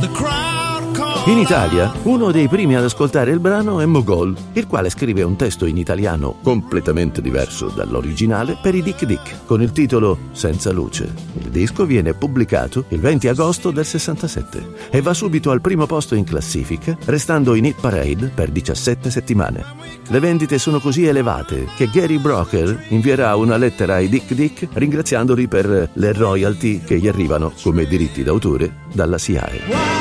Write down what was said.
In Italia, uno dei primi ad ascoltare il brano è Mogol, il quale scrive un testo in italiano completamente diverso dall'originale per i Dick Dick, con il titolo Senza luce. Il disco viene pubblicato il 20 agosto del 67 e va subito al primo posto in classifica, restando in hit parade per 17 settimane. Le vendite sono così elevate che Gary Brooker invierà una lettera ai Dick Dick ringraziandoli per le royalty che gli arrivano come diritti d'autore dalla SIAE.